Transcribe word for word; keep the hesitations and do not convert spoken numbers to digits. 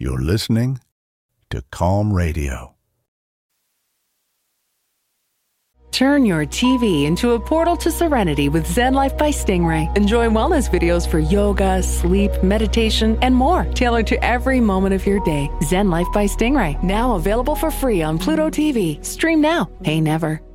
You're listening to Calm Radio. Turn your T V into a portal to serenity with Zen Life by Stingray. Enjoy wellness videos for yoga, sleep, meditation, and more, tailored to every moment of your day. Zen Life by Stingray, now available for free on Pluto T V. Stream now, pay never.